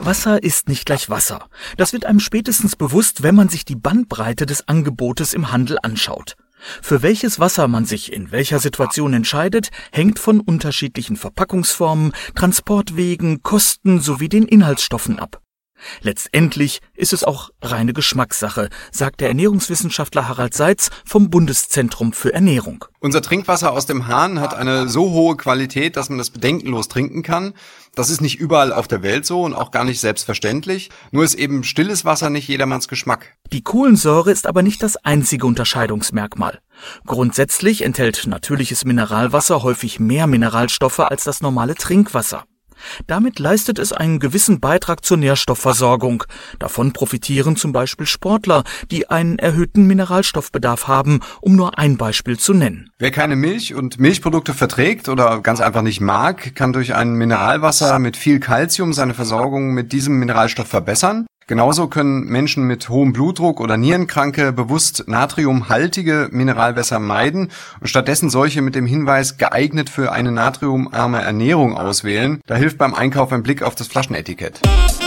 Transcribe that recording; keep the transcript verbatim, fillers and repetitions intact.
Wasser ist nicht gleich Wasser. Das wird einem spätestens bewusst, wenn man sich die Bandbreite des Angebotes im Handel anschaut. Für welches Wasser man sich in welcher Situation entscheidet, hängt von unterschiedlichen Verpackungsformen, Transportwegen, Kosten sowie den Inhaltsstoffen ab. Letztendlich ist es auch reine Geschmackssache, sagt der Ernährungswissenschaftler Harald Seitz vom Bundeszentrum für Ernährung. Unser Trinkwasser aus dem Hahn hat eine so hohe Qualität, dass man es bedenkenlos trinken kann. Das ist nicht überall auf der Welt so und auch gar nicht selbstverständlich. Nur ist eben stilles Wasser nicht jedermanns Geschmack. Die Kohlensäure ist aber nicht das einzige Unterscheidungsmerkmal. Grundsätzlich enthält natürliches Mineralwasser häufig mehr Mineralstoffe als das normale Trinkwasser. Damit leistet es einen gewissen Beitrag zur Nährstoffversorgung. Davon profitieren zum Beispiel Sportler, die einen erhöhten Mineralstoffbedarf haben, um nur ein Beispiel zu nennen. Wer keine Milch und Milchprodukte verträgt oder ganz einfach nicht mag, kann durch ein Mineralwasser mit viel Calcium seine Versorgung mit diesem Mineralstoff verbessern. Genauso können Menschen mit hohem Blutdruck oder Nierenkranke bewusst natriumhaltige Mineralwässer meiden und stattdessen solche mit dem Hinweis geeignet für eine natriumarme Ernährung auswählen. Da hilft beim Einkauf ein Blick auf das Flaschenetikett.